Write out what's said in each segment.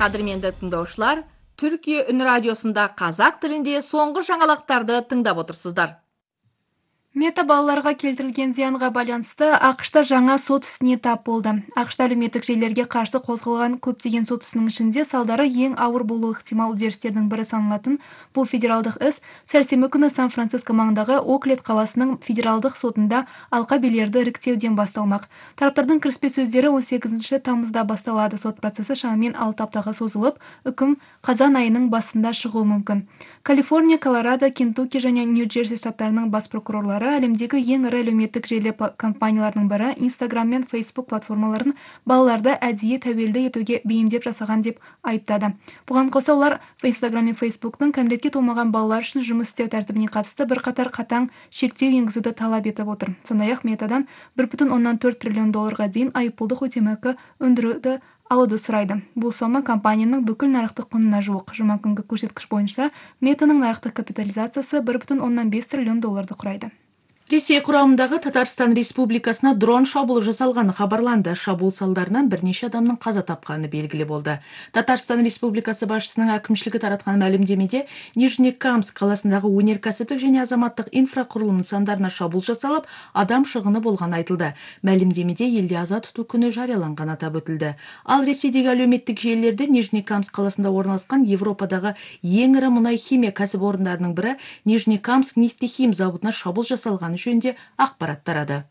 Кадырменді тыңдаушылар, Түркия үн радиосында қазақ тілінде соңғы жаңалықтарды тыңдап отырсыздар. Мета балаларға келтірілген зиянға байланысты ақш-та жаңа сот ісіне тап болды. ақш-та әлеуметтік желілерге қарсы қозғалған көптеген сот ісінің ішінде салдары ең ауыр болуы ықтимал үдерістердің бірі саналатын бұл федералдық іс сәрсенбі күні Сан-Франциско маңындағы Оклет қаласының федералдық сотында алқа билерді іріктеуден басталмақ. Тараптардың кіріспе сөздері 18 тамызда басталады. Сот процесі шамамен 6 аптаға созылып, үкім қазан айының басында шығуы мүмкін. Калифорния, Колорадо, Кентукки және Нью-Джерси штаттарының бас прокурорлары әлемдегі ең ірі әлеуметтік желі компанияларының бірі Instagram мен Facebook платформаларын балаларды әдейі тәуелді етуге бейімдеп жасаған деп айыптады. Бұған қоса олар Instagram мен Facebook'тың кәмелетке толмаған балалар үшін жұмыс істеу тәртібіне қатысты бірқатар қатаң шектеу енгізуді талап етіп отыр. Сондай-ақ Метадан $1,4 триллион дейін айыппұлдық өтемақы өндіруді алуды сұрайды. Бұл сома компанияның бүкіл нарықтық құнына жуық. Жұма күнгі көрсеткіш бойынша Метаның нарықтық капитализациясы $1,5 триллион құрайды. Ресей құрамындағы Татарстан Республикасына дрон шабуыл жасалғаны хабарланды. Шабуыл салдарынан бірнеше адамның қаза тапқаны белгілі болды. Татарстан Республикасы басшысының әкімшілігі таратқан мәлімдемеде Нижнекамск қаласындағы өнеркәсіптік және азаматтық инфрақұрылым нысандарына шабуыл жасалып, адам шығыны болған айтылды. Мәлімдемеде елде аза тұту күні жарияланған атап өтілді. Ал Ресейдегі әлеуметтік желілерде Нижнекамск қаласында орналасқан Европадағы ең ірі мұнай химия кәсіпорындарының бірі Нижнекамск нефтехим зауытына шабуыл жасалған жөнінде ақпарат тарады.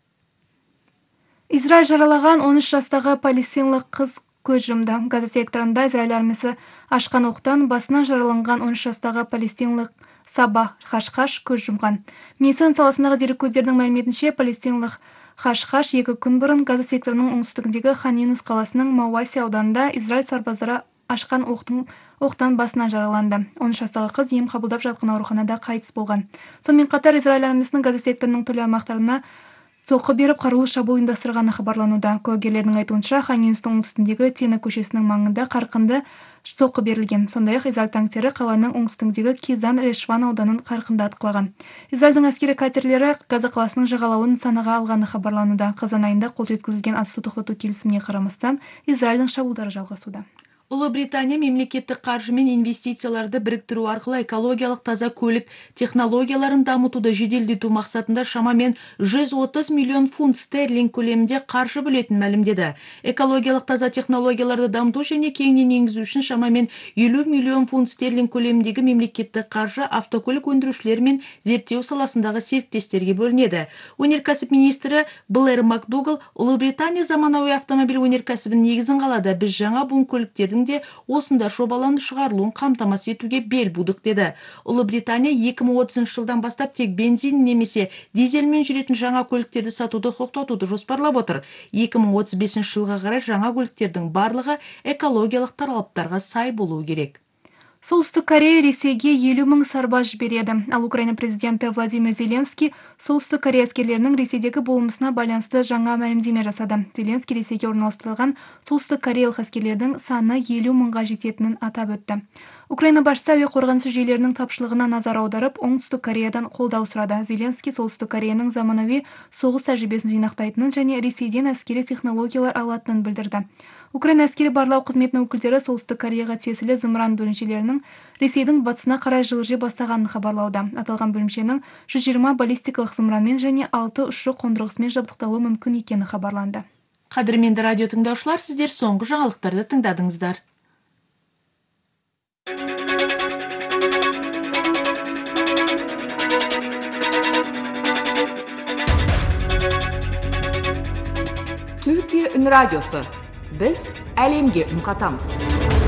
Израиль жаралаған 13 жастағы палестиналық қыз көз жұмды. Газа секторында Израиль армиясы ашқан оқтан басына жараланған 13 жастағы палестиналық Саба Хашхаш көз жұмған. Медицина саласындағы дереккөздердің мәліметінше, палестиналық Хашхаш 2 күн бұрын Газа секторының оңтүстігіндегі Хан Юнус қаласының Мауаси ауданында Израиль сарбаздары ашқан оқтан басынан жараланды. 13 жастағы қыз ем қабылдап жатқан ауруханада қайтыс болған. Сонымен қатар Израиль армиясының Газа секторының түрлі аймақтарына соққы беріп қарулы шабуыл ұйымдастырғаны хабарлануда. Куәгерлердің айтуынша, Хан Юнустың оңтүстігіндегі Тена көшесінің маңында қарқынды соққы берілген. Сондай-ақ Израиль танктері қаланың оңтүстігіндегі Кизан Решван ауданын қарқынды атқылаған. Израильдің әскери катерлері Газа қаласының жағалауын нысанаға алғаны хабарлануда. Қазан айында қол жеткізілген атысты тоқтату келісіміне қарамастан Израильдің шабуылдары жалғасуда. Ұлыбритания мемлекеттік қаржы мен инвестицияларды біріктіру арқылы экологиялық таза көлік технологияларын дамытуды жеделдету мақсатында шамамен 130 миллион фунт стерлинг көлемінде қаржы бөлетінін мәлімдеді. Экологиялық таза технологияларды дамыту және кеңінен енгізу үшін шамамен 50 миллион фунт стерлинг көлеміндегі мемлекеттік қаржы автокөлік өндірушілер мен зерттеу саласындағы серіктестерге бөлінеді. Өнеркәсіп министрі Блэр Макдугал Ұлыбритания заманауи автомобиль өнеркәсібін негізін қалады. Біз жаңа буын көліктердің де осында шобаланып шығарылуын қамтамасыз етуге бел будық деді. Ұлыбритания 2030 жылдан бастап тек бензин немесе дизельмен жүретін жаңа көліктерді сатуды тоқтатуды жоспарлап отыр. 2035 жылға қарай жаңа көліктердің барлығы экологиялық талаптарға сай болуы керек. Солтүстік Корея Ресейге 50 мың сарбаз жібереді. Ал Украина президенті Владимир Зеленский Солтүстік Корея әскерлерінің Ресейдегі болмысына байланысты жаңа мәлімдеме жасады. Зеленский Ресейге орналастырылған Солтүстік Кореялық әскерлердің саны 50 мыңға жететінін атап өтті. Украина басшысы әуе қорғанысы жүйелерінің тапшылығына назар аударып, Оңтүстік Кореядан қолдау сұрады. Зеленский Солтүстік Кореяның заманауи соғыс тәжірибесін жинақтайтынын және Ресейден әскери технологиялар алатынын білдірді. Украина әскери барлау қызметінің өкілдері Солтүстік Кореяға тиесілі зымыран бөлімшелерінің Ресейдің батысына қарай жылжи бастағанын хабарлауда. Аталған бөлімшенің 120 баллистикалық зымыранмен және 6 ұшу қондырғысымен жабдықталуы мүмкін екені хабарланды. Қадірменді радио тыңдаушылар, сіздер соңғы жаңалықтарды тыңдадыңыздар. Түркия үн радиосы. Біз әлемге үн қатамыз.